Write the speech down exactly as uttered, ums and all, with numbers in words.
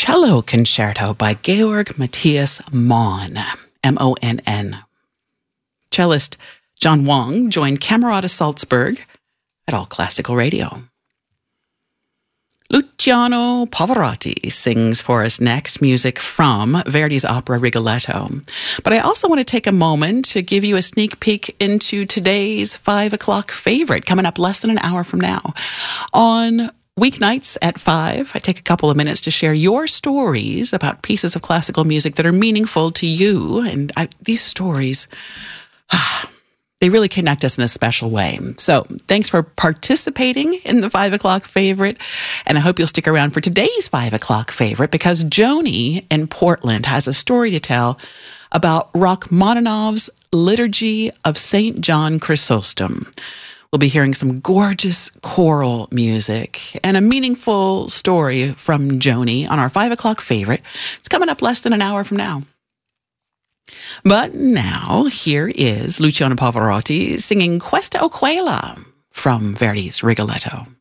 Cello Concerto by Georg Matthias Monn, M O N N. Cellist John Wang joined Camerata Salzburg at All Classical Radio. Luciano Pavarotti sings for us next, music from Verdi's opera Rigoletto. But I also want to take a moment to give you a sneak peek into today's five o'clock favorite, coming up less than an hour from now. On weeknights at five, I take a couple of minutes to share your stories about pieces of classical music that are meaningful to you. And I, these stories, they really connect us in a special way. So thanks for participating in the five o'clock favorite. And I hope you'll stick around for today's five o'clock favorite, because Joni in Portland has a story to tell about Rachmaninoff's Liturgy of Saint John Chrysostom. We'll be hearing some gorgeous choral music and a meaningful story from Joni on our five o'clock favorite. It's coming up less than an hour from now. But now, here is Luciano Pavarotti singing Questa o Quella from Verdi's Rigoletto.